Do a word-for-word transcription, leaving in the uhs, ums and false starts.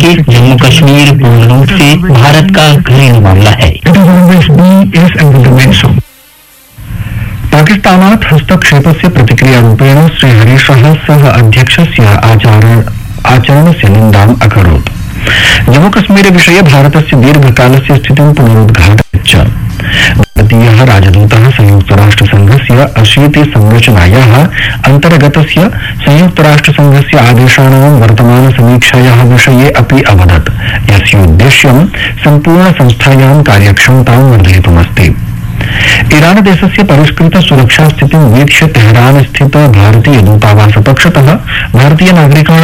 कि जम्मू कश्मीर पूर्ण रूप से भारत का घरेलू मामला है। पाकिस्तानात् हस्तक्षेपस्य प्रतिक्रियारूपेण श्रीहरीशः सह अध्यक्षस्य आचार आचरणस्य निन्दाम् अकरोत्। जम्मूकश्मीर विषये भारतस्य दीर्घकालस्य स्थितिं पुनरुद्घाटयत् च। भारतीयः राजदूतः संयुक्तराष्ट्रसङ्घस्य अशीति संरचनायाः अन्तर्गतस्य संयुक्तराष्ट्रसङ्घस्य आदेशानां वर्तमानसमीक्षायाः विषये अपि अवदत्, यस्योद्देश्यं सम्पूर्णसंस्थायां कार्यक्षमतां वर्धयितुमस्ति। ईरान देशस्य परिष्कृत सुरक्षा स्थितिं वीक्ष्य तेहरान स्थित भारतीय दूतावास पक्षतः भारतीय नागरिकाणां